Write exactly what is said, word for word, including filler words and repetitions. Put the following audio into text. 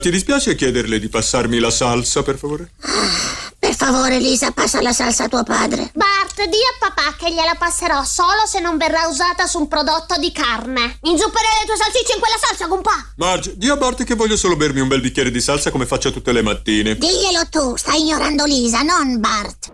Ti dispiace chiederle di passarmi la salsa, per favore? Per favore, Lisa, passa la salsa a tuo padre. Bart, di a papà che gliela passerò solo se non verrà usata su un prodotto di carne. Inzupperei le tue salsicce in quella salsa, compà. Marge, di a Bart che voglio solo bermi un bel bicchiere di salsa come faccio tutte le mattine. Diglielo tu, stai ignorando Lisa, non Bart.